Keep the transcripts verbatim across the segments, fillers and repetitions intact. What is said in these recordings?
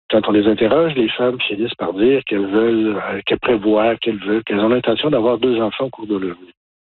quand on les interroge, les femmes finissent par dire qu'elles veulent, euh, qu'elles prévoient, qu'elles veulent, qu'elles ont l'intention d'avoir deux enfants au cours de leur vie.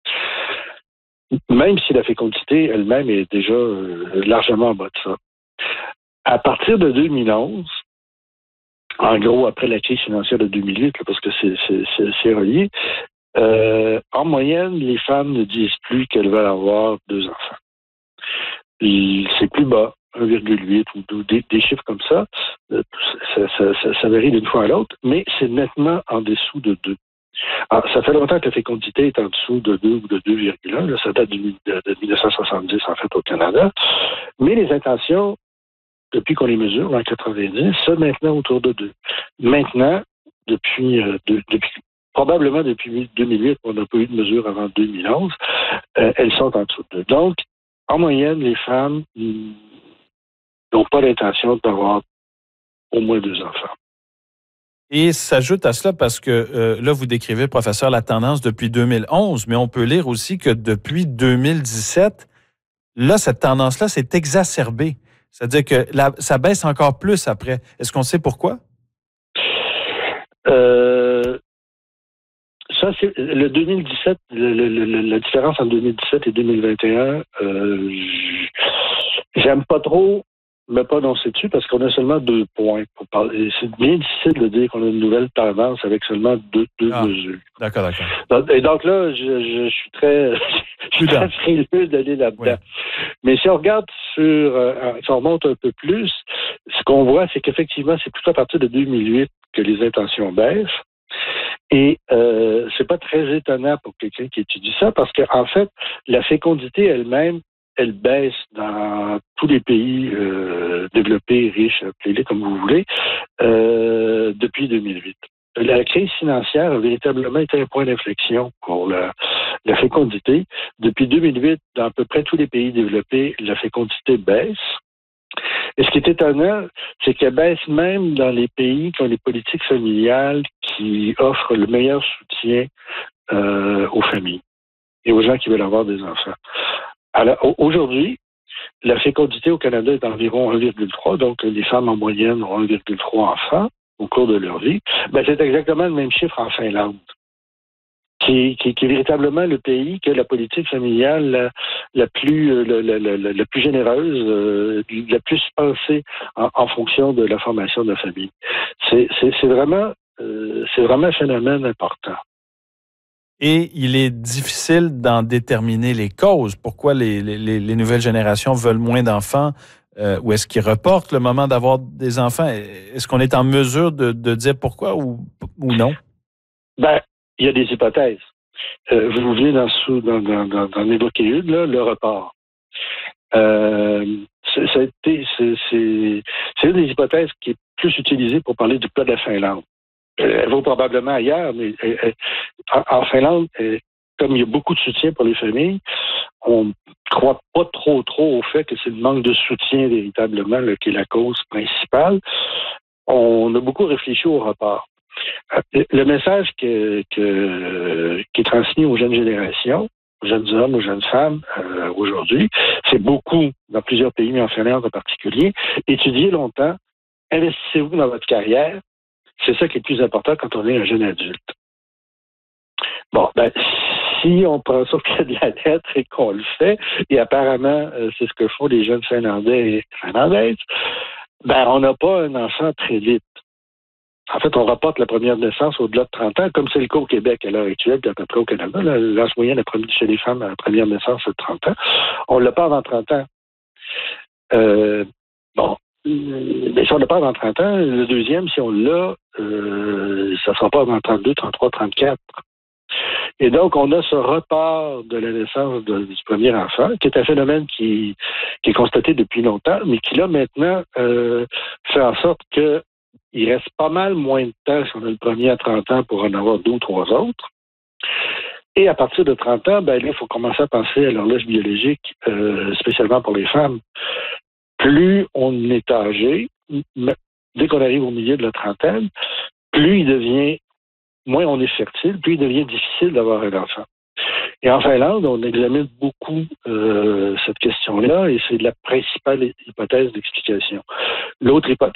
Même si la fécondité elle-même est déjà euh, largement en bas de ça. À partir de deux mille onze, en gros après la crise financière de deux mille huit, là, parce que c'est, c'est, c'est, c'est relié, euh, en moyenne, les femmes ne disent plus qu'elles veulent avoir deux enfants. C'est plus bas, un virgule huit ou des, des chiffres comme ça. Ça, ça, ça, ça varie d'une fois à l'autre, mais c'est nettement en dessous de deux. Alors, ça fait longtemps que la fécondité est en dessous de deux ou de deux virgule un. Là, ça date de, de, de dix-neuf cent soixante-dix, en fait, au Canada. Mais les intentions, depuis qu'on les mesure, en quatre-vingt-dix, sont maintenant autour de deux. Maintenant, depuis, euh, de, depuis probablement depuis deux mille huit, on n'a pas eu de mesure avant deux mille onze, euh, elles sont en dessous de deux. Donc, en moyenne, les femmes n'ont pas l'intention d'avoir au moins deux enfants. Et s'ajoute à cela parce que euh, là, vous décrivez, professeur, la tendance depuis deux mille onze, mais on peut lire aussi que depuis deux mille dix-sept, là, cette tendance-là s'est exacerbée. C'est-à-dire que la, ça baisse encore plus après. Est-ce qu'on sait pourquoi? Euh, ça, c'est le deux mille dix-sept, le, le, le, la différence entre deux mille dix-sept et deux mille vingt et un, euh, j'aime pas trop me prononcer dessus parce qu'on a seulement deux points pour parler. C'est bien difficile de dire qu'on a une nouvelle tendance avec seulement deux, deux ah, mesures. D'accord, d'accord. Donc, et donc là, je, je, je suis très, je suis très frileux d'aller là-dedans. Oui. Mais si on regarde sur, euh, si on remonte un peu plus, ce qu'on voit, c'est qu'effectivement, c'est plutôt à partir de deux mille huit que les intentions baissent. Et euh, c'est pas très étonnant pour quelqu'un qui étudie ça parce qu'en fait, la fécondité elle-même, elle baisse dans tous les pays euh, développés, riches, appelez-les comme vous voulez, euh, depuis deux mille huit. La crise financière a véritablement été un point d'inflexion pour la, la fécondité. Depuis deux mille huit, dans à peu près tous les pays développés, la fécondité baisse. Et ce qui est étonnant, c'est qu'elle baisse même dans les pays qui ont des politiques familiales qui offrent le meilleur soutien euh, aux familles et aux gens qui veulent avoir des enfants. Alors, aujourd'hui, la fécondité au Canada est d'environ un virgule trois, donc les femmes en moyenne ont un virgule trois enfants au cours de leur vie. Ben, c'est exactement le même chiffre en Finlande, qui, qui, qui est véritablement le pays qui a la politique familiale la, la, plus, la, la, la, la plus généreuse, euh, la plus pensée en, en fonction de la formation de la famille. C'est, c'est, c'est, vraiment, euh, c'est vraiment un phénomène important. Et il est difficile d'en déterminer les causes. Pourquoi les, les, les nouvelles générations veulent moins d'enfants euh, ou est-ce qu'ils reportent le moment d'avoir des enfants? Est-ce qu'on est en mesure de, de dire pourquoi ou, ou non? Ben, il y a des hypothèses. Euh, vous venez d'en, d'en, d'en, d'en évoquer une, là, le report. Euh, c'est, ça a été, c'est, c'est, c'est une des hypothèses qui est plus utilisée pour parler du cas de la Finlande. Elle vaut probablement ailleurs, mais elle, elle, en, en Finlande, elle, comme il y a beaucoup de soutien pour les familles, on ne croit pas trop trop au fait que c'est le manque de soutien véritablement là, qui est la cause principale. On a beaucoup réfléchi au report. Le message que, que, qui est transmis aux jeunes générations, aux jeunes hommes, aux jeunes femmes euh, aujourd'hui, c'est beaucoup, dans plusieurs pays, mais en Finlande en particulier, étudiez longtemps, investissez-vous dans votre carrière. C'est ça qui est le plus important quand on est un jeune adulte. Bon, ben, si on prend ça au pied de la lettre et qu'on le fait, et apparemment, euh, c'est ce que font les jeunes Finlandais et Finlandaises, ben, on n'a pas un enfant très vite. En fait, on rapporte la première naissance au-delà de trente ans, comme c'est le cas au Québec à l'heure actuelle, puis à peu près au Canada. L'âge moyen chez les femmes à la première naissance, c'est de trente ans. On ne l'a pas avant trente ans. Euh, bon. Mais si on l'a pas avant trente ans, le deuxième, si on l'a, euh, ça ne sera pas avant trente-deux, trente-trois, trente-quatre. Et donc, on a ce report de la naissance de, du premier enfant, qui est un phénomène qui, qui est constaté depuis longtemps, mais qui, là, maintenant, euh, fait en sorte que il reste pas mal moins de temps si on a le premier à trente ans pour en avoir deux ou trois autres. Et à partir de trente ans, ben là, il faut commencer à penser à l'horloge biologique, euh, spécialement pour les femmes. Plus on est âgé, dès qu'on arrive au milieu de la trentaine, plus il devient, moins on est fertile, plus il devient difficile d'avoir un enfant. Et en Finlande, on examine beaucoup euh, cette question-là et c'est la principale hypothèse d'explication. L'autre hypothèse,